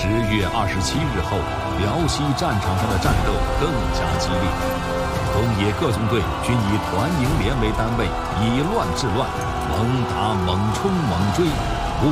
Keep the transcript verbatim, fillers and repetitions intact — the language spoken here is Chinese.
十月二十七日后，辽西战场上的战斗更加激烈，东野各纵队均以团营连为单位，以乱制乱，猛打猛冲猛追，